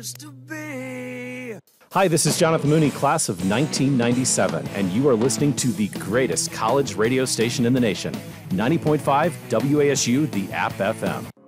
Hi, this is Jonathan Mooney, class of 1997, and you are listening to the greatest college radio station in the nation, 90.5 WASU, the App FM.